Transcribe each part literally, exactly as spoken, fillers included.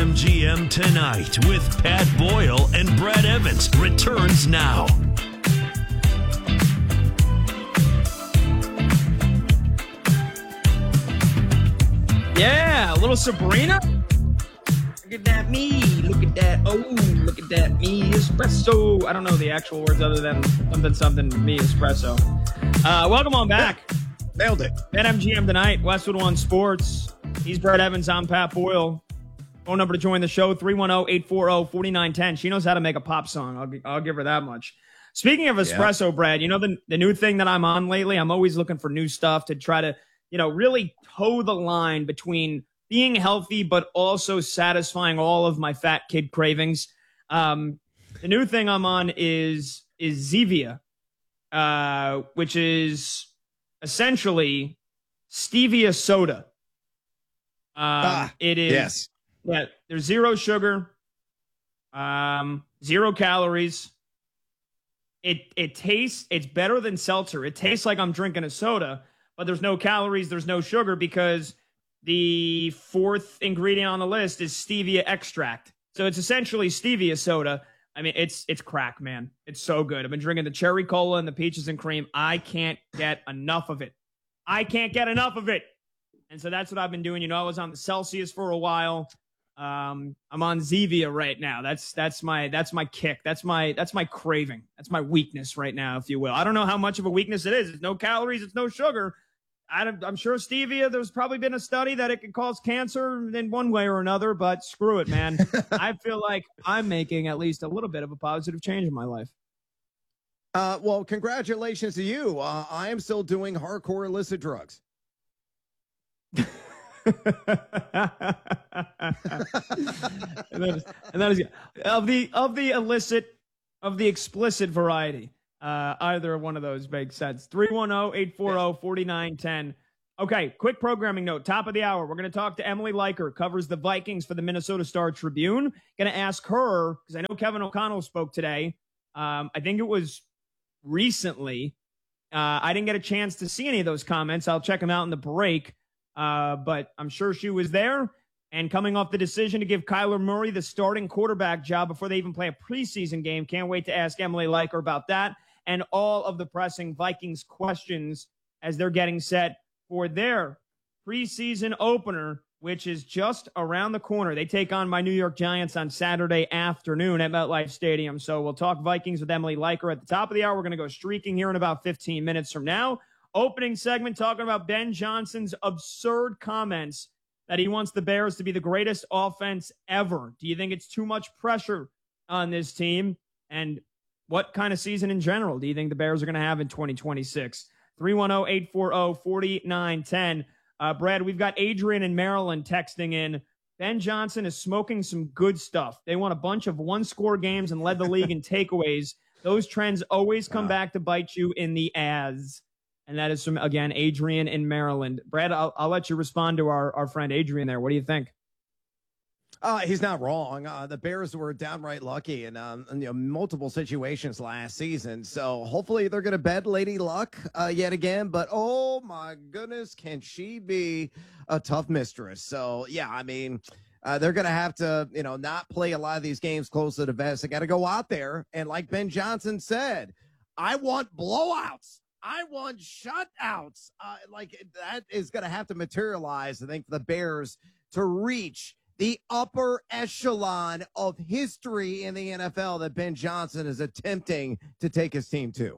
M G M Tonight with Pat Boyle and Brad Evans returns now. Yeah, a little Sabrina. Look at that me. Look at that. Oh, look at that me espresso. I don't know the actual words other than something something me espresso. Uh, welcome on back. Nailed it. At M G M Tonight, Westwood One Sports. He's Brad Evans. I'm Pat Boyle. Phone number to join the show, three one zero, eight four zero, four nine one zero. She knows how to make a pop song. I'll, I'll give her that much. Speaking of espresso, yeah. Brad, you know the, the new thing that I'm on lately? I'm always looking for new stuff to try to, you know, really toe the line between being healthy but also satisfying all of my fat kid cravings. Um, the new thing I'm on is is Zevia, uh, which is essentially stevia soda. Um, ah, it is yes. Yeah, there's zero sugar, um, zero calories. It it tastes it's better than seltzer. It tastes like I'm drinking a soda, but there's no calories, there's no sugar because the fourth ingredient on the list is stevia extract. So it's essentially stevia soda. I mean, it's it's crack, man. It's so good. I've been drinking the cherry cola and the peaches and cream. I can't get enough of it. I can't get enough of it. And so that's what I've been doing. You know, I was on the Celsius for a while. Um, I'm on Zevia right now. That's that's my that's my kick. That's my that's my craving. That's my weakness right now, if you will. I don't know how much of a weakness it is. It's no calories. It's no sugar. I I'm sure stevia, there's probably been a study that it could cause cancer in one way or another, but screw it, man. I feel like I'm making at least a little bit of a positive change in my life. Uh, well, congratulations to you. Uh, I am still doing hardcore illicit drugs. and, that is, and that is of the of the illicit of the explicit variety. Uh, either one of those makes sense. three one zero, eight four zero, four nine one zero. Okay, quick programming note. Top of the hour, we're going to talk to Emily Leiker, covers the Vikings for the Minnesota Star Tribune. Going to ask her, because I know Kevin O'Connell spoke today. Um, I think it was recently. Uh, I didn't get a chance to see any of those comments. I'll check them out in the break. Uh, but I'm sure she was there. And coming off the decision to give Kyler Murray the starting quarterback job before they even play a preseason game. Can't wait to ask Emily Leiker about that and all of the pressing Vikings questions as they're getting set for their preseason opener, which is just around the corner. They take on my New York Giants on Saturday afternoon at MetLife Stadium. So we'll talk Vikings with Emily Leiker at the top of the hour. We're going to go streaking here in about fifteen minutes from now. Opening segment talking about Ben Johnson's absurd comments that he wants the Bears to be the greatest offense ever. Do you think it's too much pressure on this team? And what kind of season in general do you think the Bears are going to have in twenty twenty-six? three one zero, eight four zero, four nine one zero. Uh, Brad, we've got Adrian in Maryland texting in. Ben Johnson is smoking some good stuff. They won a bunch of one-score games and led the league in takeaways. Those trends always come back to bite you in the ass. And that is from, again, Adrian in Maryland. Brad, I'll, I'll let you respond to our, our friend Adrian there. What do you think? Uh, he's not wrong. Uh, the Bears were downright lucky in, um, in you know, multiple situations last season. So hopefully they're going to bed Lady Luck uh, yet again. But, oh, my goodness, can she be a tough mistress? So, yeah, I mean, uh, they're going to have to, you know, not play a lot of these games close to the vest. They got to go out there. And like Ben Johnson said, I want blowouts. I want shutouts. Uh, like that is going to have to materialize, I think, for the Bears to reach the upper echelon of history in the N F L that Ben Johnson is attempting to take his team to.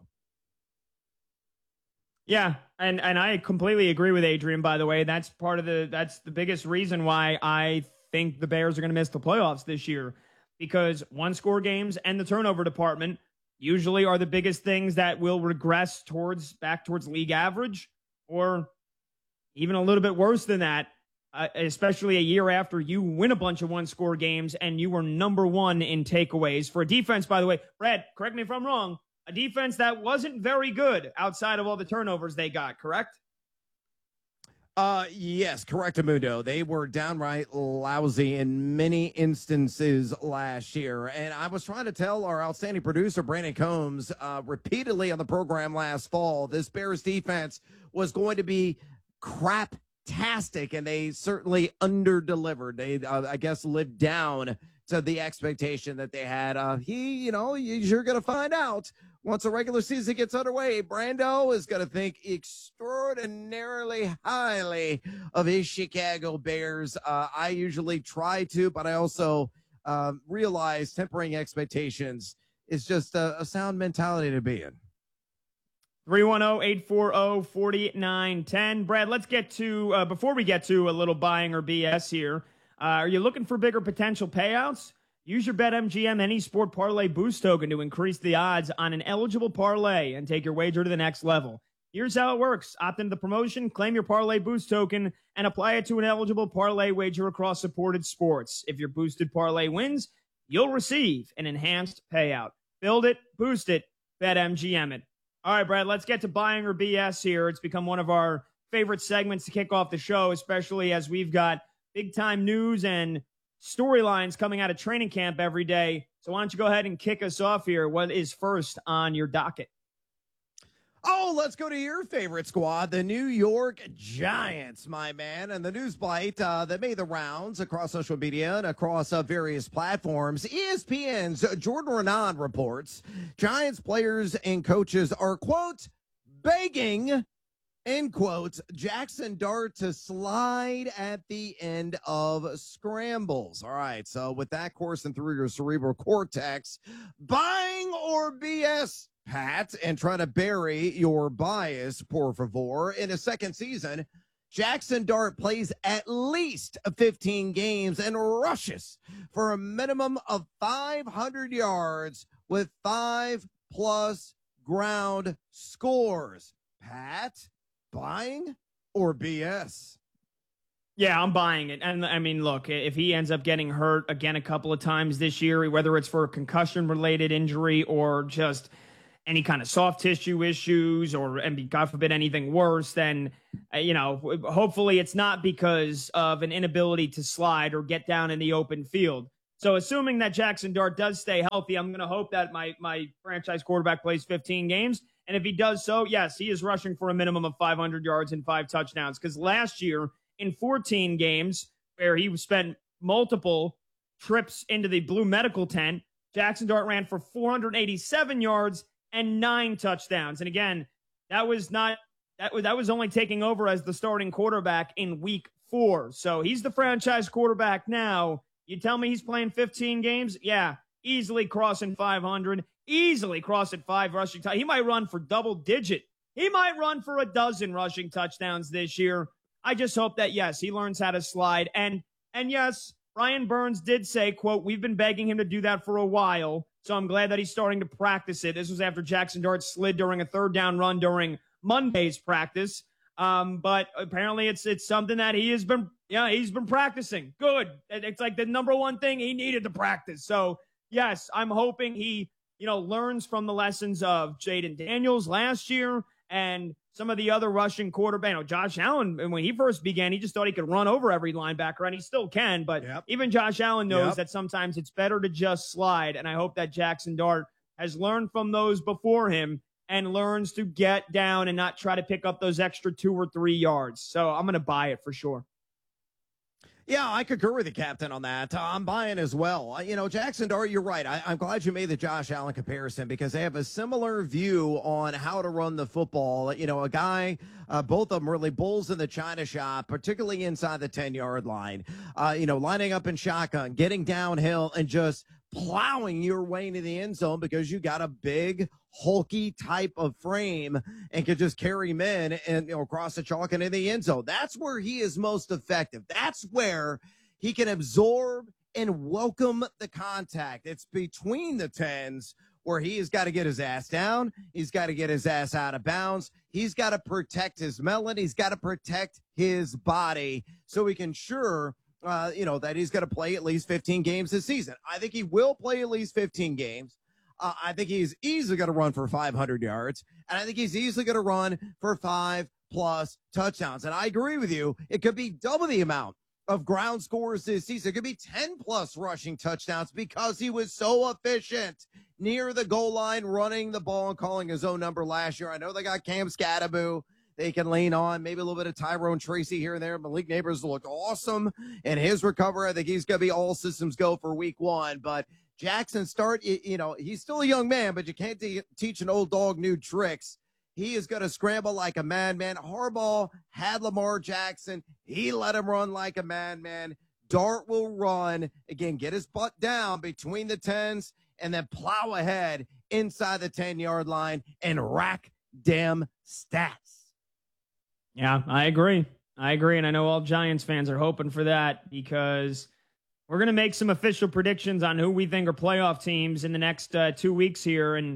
Yeah, and and I completely agree with Adrian, by the way. That's part of the that's the biggest reason why I think the Bears are going to miss the playoffs this year, because one-score games and the turnover department usually are the biggest things that will regress towards back towards league average, or even a little bit worse than that, uh, especially a year after you win a bunch of one-score games and you were number one in takeaways for a defense, by the way. Brad, correct me if I'm wrong, a defense that wasn't very good outside of all the turnovers they got, correct? Uh, yes, correct, Amundo. They were downright lousy in many instances last year. And I was trying to tell our outstanding producer, Brandon Combs, uh, repeatedly on the program last fall, this Bears defense was going to be crap fantastic, and they certainly under-delivered. They, uh, I guess, lived down to the expectation that they had. Uh, he, you know, you're going to find out once the regular season gets underway. Brando is going to think extraordinarily highly of his Chicago Bears. Uh, I usually try to, but I also uh, realize tempering expectations is just a, a sound mentality to be in. three one zero, eight four zero, four nine one zero. Brad, let's get to, uh, before we get to a little buying or B S here, uh, are you looking for bigger potential payouts? Use your BetMGM Any Sport Parlay Boost token to increase the odds on an eligible parlay and take your wager to the next level. Here's how it works. Opt into the promotion, claim your Parlay Boost token, and apply it to an eligible parlay wager across supported sports. If your boosted parlay wins, you'll receive an enhanced payout. Build it, boost it, BetMGM it. All right, Brad, let's get to buying or B S here. It's become one of our favorite segments to kick off the show, especially as we've got big-time news and storylines coming out of training camp every day. So why don't you go ahead and kick us off here? What is first on your docket? Oh, let's go to your favorite squad, the New York Giants, my man. And the news bite uh, that made the rounds across social media and across uh, various platforms. E S P N's Jordan Renan reports Giants players and coaches are, quote, begging, end quote, Jackson Dart to slide at the end of scrambles. All right, so with that coursing through your cerebral cortex, buying or B S, Pat, and try to bury your bias, por favor. In a second season, Jackson Dart plays at least fifteen games and rushes for a minimum of five hundred yards with five plus ground scores. Pat, buying or B S? Yeah, I'm buying it. And I mean, look, if he ends up getting hurt again a couple of times this year, whether it's for a concussion-related injury or just any kind of soft tissue issues or, and God forbid, anything worse, then, uh, you know, hopefully it's not because of an inability to slide or get down in the open field. So assuming that Jackson Dart does stay healthy, I'm going to hope that my, my franchise quarterback plays fifteen games. And if he does so, yes, he is rushing for a minimum of five hundred yards and five touchdowns. Because last year in fourteen games where he spent multiple trips into the blue medical tent, Jackson Dart ran for four hundred eighty-seven yards and nine touchdowns. And again, that was not that was that was only taking over as the starting quarterback in week four. So he's the franchise quarterback now. You tell me he's playing fifteen games? Yeah, easily crossing five hundred, easily crossing five rushing touchdowns. He might run for double digit. He might run for a dozen rushing touchdowns this year. I just hope that, yes, he learns how to slide. And and yes, Brian Burns did say, quote, we've been begging him to do that for a while. So I'm glad that he's starting to practice it. This was after Jackson Dart slid during a third down run during Monday's practice. Um, but apparently it's it's something that he has been, yeah, he's been practicing. Good. It's like the number one thing he needed to practice. So yes, I'm hoping he, you know, learns from the lessons of Jaden Daniels last year and some of the other rushing quarterback. You know, Josh Allen, and when he first began, he just thought he could run over every linebacker, and he still can. But Yep. even Josh Allen knows Yep. that sometimes it's better to just slide. And I hope that Jackson Dart has learned from those before him and learns to get down and not try to pick up those extra two or three yards. So I'm going to buy it for sure. Yeah, I concur with the captain on that. Uh, I'm buying as well. Uh, you know, Jackson Dart, you're right. I, I'm glad you made the Josh Allen comparison because they have a similar view on how to run the football. You know, a guy, uh, both of them really bulls in the china shop, particularly inside the ten-yard line. Uh, you know, lining up in shotgun, getting downhill, and just plowing your way into the end zone because you got a big, hulky type of frame and can just carry men and, you know, across the chalk and in the end zone. That's where he is most effective. That's where he can absorb and welcome the contact. It's between the tens where he has got to get his ass down. He's got to get his ass out of bounds. He's got to protect his melon. He's got to protect his body so he can sure Uh, you know, that he's going to play at least fifteen games this season. I think he will play at least fifteen games. Uh, I think he's easily going to run for five hundred yards, and I think he's easily going to run for five plus touchdowns. And I agree with you. It could be double the amount of ground scores this season. It could be ten plus rushing touchdowns because he was so efficient near the goal line, running the ball and calling his own number last year. I know they got Cam Scatterbo. they can lean on. Maybe a little bit of Tyrone Tracy here and there. Malik Neighbors looked awesome in his recovery. I think he's going to be all systems go for week one. But Jackson start, you know, he's still a young man, but you can't te- teach an old dog new tricks. He is going to scramble like a madman. Harbaugh had Lamar Jackson. He let him run like a madman. Dart will run. Again, get his butt down between the tens and then plow ahead inside the ten-yard line and rack damn stats. Yeah, I agree. I agree, and I know all Giants fans are hoping for that because we're going to make some official predictions on who we think are playoff teams in the next uh, two weeks here, and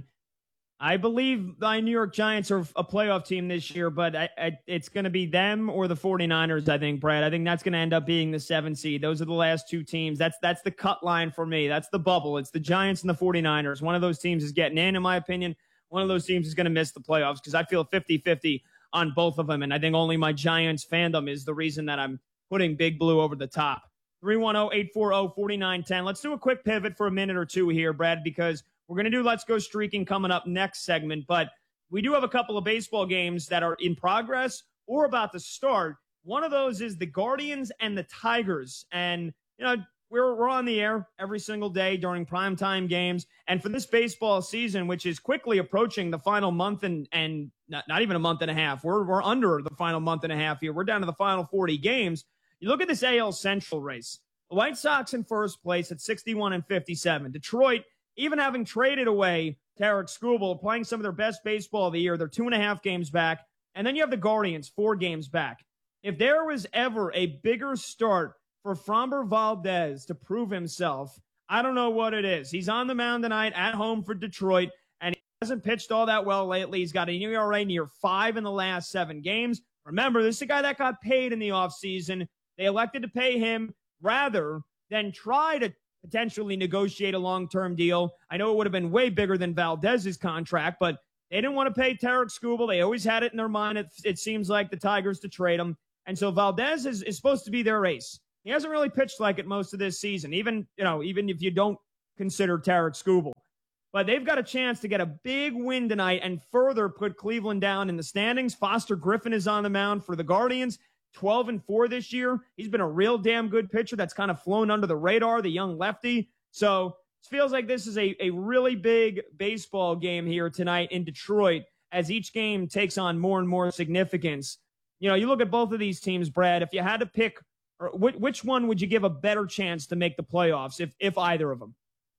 I believe the New York Giants are a playoff team this year, but I, I, it's going to be them or the 49ers, I think, Brad. I think that's going to end up being the seven seed. Those are the last two teams. That's that's the cut line for me. That's the bubble. It's the Giants and the 49ers. One of those teams is getting in, in my opinion. One of those teams is going to miss the playoffs because I feel fifty-fifty on both of them, and I think only my Giants fandom is the reason that I'm putting Big Blue over the top. three one zero, eight four zero, four nine one zero. Let's do a quick pivot for a minute or two here, Brad, because we're going to do Let's Go Streaking coming up next segment, but we do have a couple of baseball games that are in progress or about to start. One of those is the Guardians and the Tigers. And, you know, we're, we're on the air every single day during primetime games. And for this baseball season, which is quickly approaching the final month and, and not, not even a month and a half, we're, we're under the final month and a half here. We're down to the final forty games. You look at this A L Central race. The White Sox in first place at sixty-one and fifty-seven. Detroit, even having traded away Tarek Skubal, playing some of their best baseball of the year, they're two and a half games back. And then you have the Guardians, four games back. If there was ever a bigger start for Framber Valdez to prove himself, I don't know what it is. He's on the mound tonight at home for Detroit, and he hasn't pitched all that well lately. He's got an E R A near five in the last seven games. Remember, this is a guy that got paid in the offseason. They elected to pay him rather than try to potentially negotiate a long-term deal. I know it would have been way bigger than Valdez's contract, but they didn't want to pay Tarek Skubal. They always had it in their mind, it, it seems like, the Tigers to trade him. And so Valdez is, is supposed to be their ace. He hasn't really pitched like it most of this season, even, you know, even if you don't consider Tarek Skubal. But they've got a chance to get a big win tonight and further put Cleveland down in the standings. Foster Griffin is on the mound for the Guardians. twelve and four this year. He's been a real damn good pitcher that's kind of flown under the radar, the young lefty. So it feels like this is a, a really big baseball game here tonight in Detroit as each game takes on more and more significance. You know, you look at both of these teams, Brad, if you had to pick, or which, which one would you give a better chance to make the playoffs, if if either of them?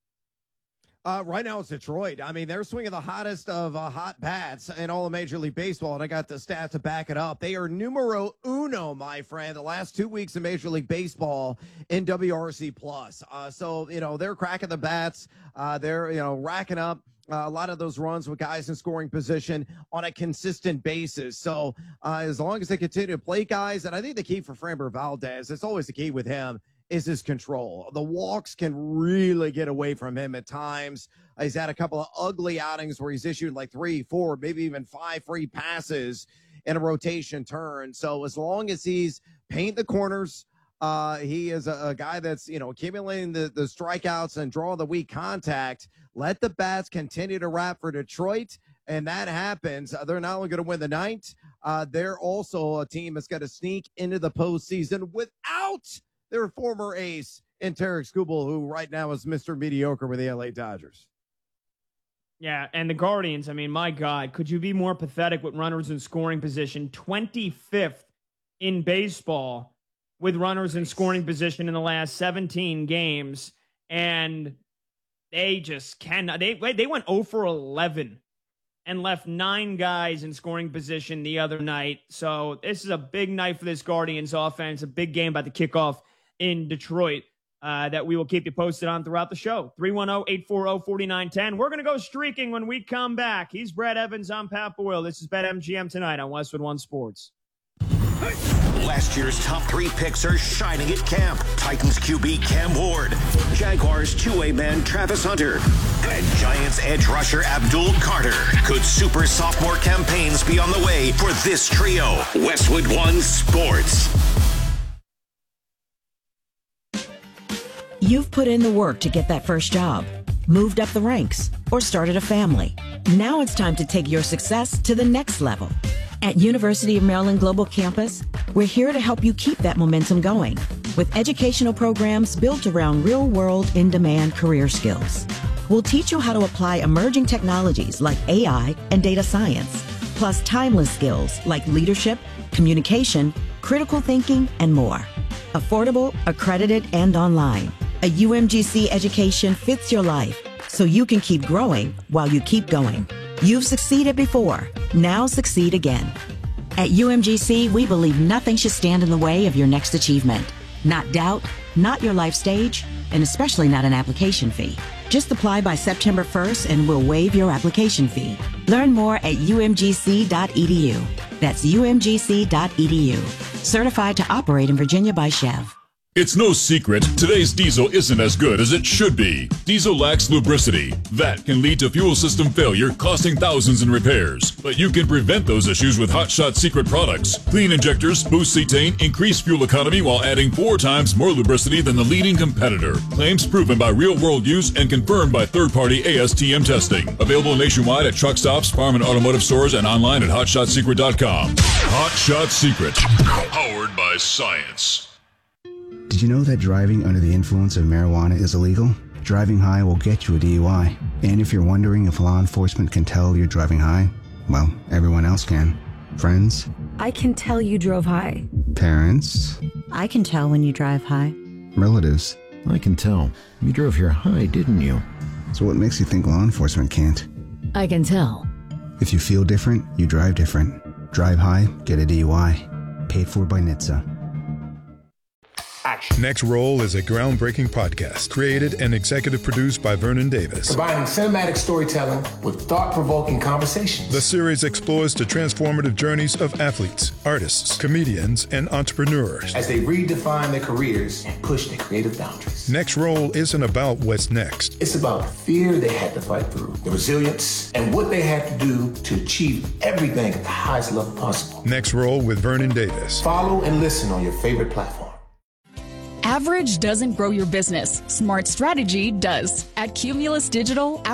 Uh, right now it's Detroit. I mean, they're swinging the hottest of uh, hot bats in all of Major League Baseball, and I got the stats to back it up. They are numero uno, my friend, the last two weeks of Major League Baseball in W R C plus. Uh, so, you know, they're cracking the bats. Uh, they're, you know, racking up Uh, a lot of those runs with guys in scoring position on a consistent basis. So uh, as long as they continue to play guys, and I think the key for Framber Valdez, it's always the key with him, is his control. The walks can really get away from him at times. Uh, he's had a couple of ugly outings where he's issued like three, four, maybe even five free passes in a rotation turn. So as long as he's painting the corners, Uh, he is a, a guy that's, you know, accumulating the, the strikeouts and drawing the weak contact. Let the bats continue to rap for Detroit, and that happens. Uh, they're not only going to win the night, uh, they're also a team that's got to sneak into the postseason without their former ace in Tarek Skubal, who right now is Mister Mediocre with the L A Dodgers. Yeah, and the Guardians, I mean, my God, could you be more pathetic with runners in scoring position? twenty-fifth in baseball with runners in scoring position in the last seventeen games, and they just cannot. They they went oh for eleven and left nine guys in scoring position the other night. So this is a big night for this Guardians offense, a big game about to kick off in Detroit uh, that we will keep you posted on throughout the show. three one zero, eight four zero, four nine one zero. We're going to go streaking when we come back. He's Brad Evans. I'm Pat Boyle. This is BetMGM tonight on Westwood One Sports. Last year's top three picks are shining at camp. Titans Q B Cam Ward, Jaguars two-way man Travis Hunter, and Giants edge rusher Abdul Carter. Could super sophomore campaigns be on the way for this trio? Westwood One Sports. You've put in the work to get that first job, moved up the ranks, or started a family. Now it's time to take your success to the next level. At University of Maryland Global Campus, we're here to help you keep that momentum going with educational programs built around real-world, in-demand career skills. We'll teach you how to apply emerging technologies like A I and data science, plus timeless skills like leadership, communication, critical thinking, and more. Affordable, accredited, and online. A U M G C education fits your life so you can keep growing while you keep going. You've succeeded before. Now succeed again. At U M G C, we believe nothing should stand in the way of your next achievement. Not doubt, not your life stage, and especially not an application fee. Just apply by September first and we'll waive your application fee. Learn more at U M G C dot E D U. That's U M G C dot E D U. Certified to operate in Virginia by Chev. It's no secret, today's diesel isn't as good as it should be. Diesel lacks lubricity. That can lead to fuel system failure, costing thousands in repairs. But you can prevent those issues with Hot Shot Secret products. Clean injectors, boost cetane, increase fuel economy while adding four times more lubricity than the leading competitor. Claims proven by real-world use and confirmed by third-party A S T M testing. Available nationwide at truck stops, farm and automotive stores, and online at hot shot secret dot com. Hot Shot Secret. Powered by science. Did you know that driving under the influence of marijuana is illegal? Driving high will get you a D U I. And if you're wondering if law enforcement can tell you're driving high, well, everyone else can. Friends? I can tell you drove high. Parents? I can tell when you drive high. Relatives? I can tell. You drove here high, didn't you? So what makes you think law enforcement can't? I can tell. If you feel different, you drive different. Drive high, get a D U I. Paid for by N H T S A. Next Roll is a groundbreaking podcast created and executive produced by Vernon Davis. Combining cinematic storytelling with thought-provoking conversations. The series explores the transformative journeys of athletes, artists, comedians, and entrepreneurs as they redefine their careers and push their creative boundaries. Next Roll isn't about what's next. It's about the fear they had to fight through, the resilience, and what they had to do to achieve everything at the highest level possible. Next Roll with Vernon Davis. Follow and listen on your favorite platform. Average doesn't grow your business. Smart strategy does. At Cumulus Digital,